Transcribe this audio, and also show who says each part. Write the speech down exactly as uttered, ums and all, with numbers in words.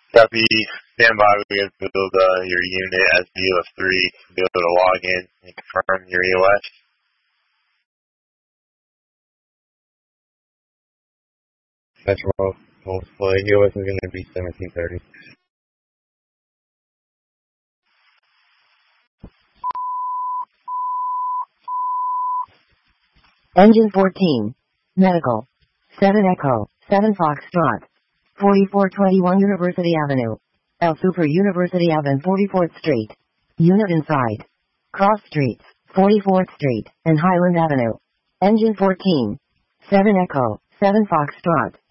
Speaker 1: Copy. Stand by. We have to build uh, your unit as B O F three to be able to log in and confirm your E O S.
Speaker 2: Metro, hopefully, E O S is going to be seventeen thirty.
Speaker 3: Engine fourteen. Medical. seven Echo. seven Foxtrot. forty-four twenty-one University Avenue. El Super University Avenue forty-fourth Street. Unit inside. Cross Streets, forty-fourth Street, and Highland Avenue. Engine fourteen. seven Echo. seven Foxtrot.